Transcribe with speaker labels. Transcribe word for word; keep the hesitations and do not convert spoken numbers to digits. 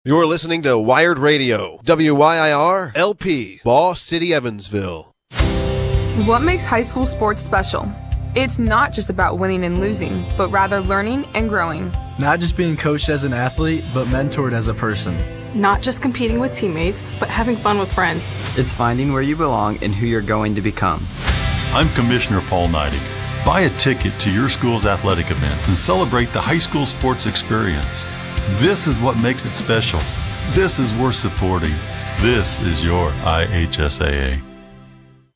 Speaker 1: You're listening to Wired Radio, W Y I R L P, Ball City, Evansville.
Speaker 2: What makes high school sports special? It's not just about winning and losing, but rather learning and growing.
Speaker 3: Not just being coached as an athlete, but mentored as a person.
Speaker 4: Not just competing with teammates, but having fun with friends.
Speaker 5: It's finding where you belong and who you're going to become.
Speaker 6: I'm Commissioner Paul Neidig. Buy a ticket to your school's athletic events and celebrate the high school sports experience. This is what makes it special. This is worth supporting. This is your I H S A A.